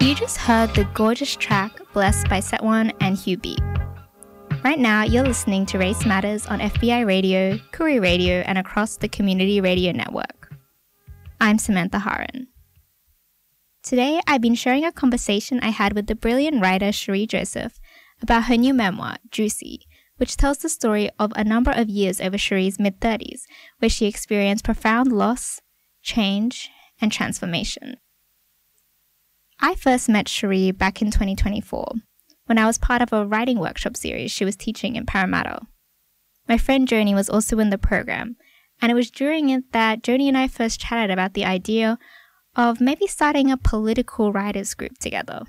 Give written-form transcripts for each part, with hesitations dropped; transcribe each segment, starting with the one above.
You just heard the gorgeous track Blessed by Set One and Hugh Beat. Right now, you're listening to Race Matters on FBI Radio, Koori Radio, and across the Community Radio Network. I'm Samantha Haran. Today, I've been sharing a conversation I had with the brilliant writer Cherie Joseph about her new memoir, Juicy, which tells the story of a number of years over Cherie's mid-30s, where she experienced profound loss, change, and transformation. I first met Cherie back in 2024, when I was part of a writing workshop series she was teaching in Parramatta. My friend Joni was also in the program, and it was during it that Joni and I first chatted about the idea of maybe starting a political writers group together.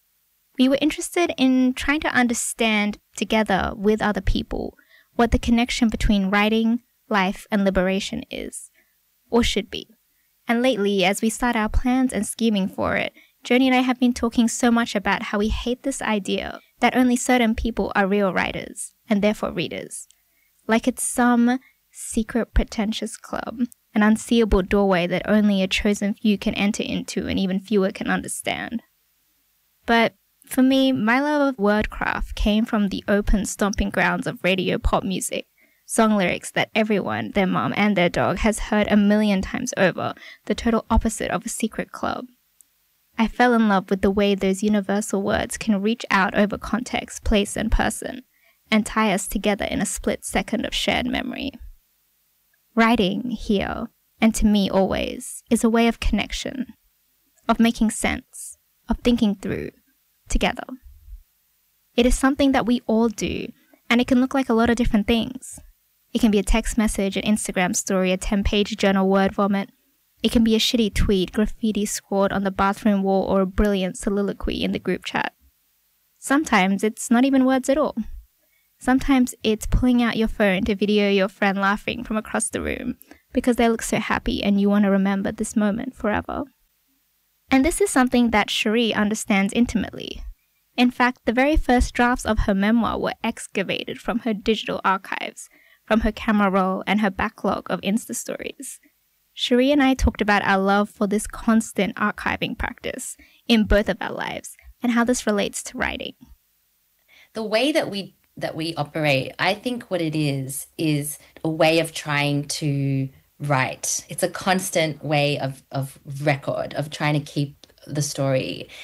We were interested in trying to understand together with other people what the connection between writing, life, and liberation is, or should be. And lately, as we start our plans and scheming for it, Joni and I have been talking so much about how we hate this idea that only certain people are real writers, and therefore readers. Like it's some secret pretentious club, an unseeable doorway that only a chosen few can enter into and even fewer can understand. But for me, my love of wordcraft came from the open stomping grounds of radio pop music, song lyrics that everyone, their mom and their dog, has heard a million times over, the total opposite of a secret club. I fell in love with the way those universal words can reach out over context, place, and person, and tie us together in a split second of shared memory. Writing, here, and to me always, is a way of connection, of making sense, of thinking through, together. It is something that we all do, and it can look like a lot of different things. It can be a text message, an Instagram story, a 10-page journal word vomit. It can be a shitty tweet, graffiti scrawled on the bathroom wall, or a brilliant soliloquy in the group chat. Sometimes it's not even words at all. Sometimes it's pulling out your phone to video your friend laughing from across the room because they look so happy and you want to remember this moment forever. And this is something that Cherie understands intimately. In fact, the very first drafts of her memoir were excavated from her digital archives, from her camera roll and her backlog of Insta stories. Cherie and I talked about our love for this constant archiving practice in both of our lives and how this relates to writing. The way that we operate, I think what it is a way of trying to write. It's a constant way of record, of trying to keep the story.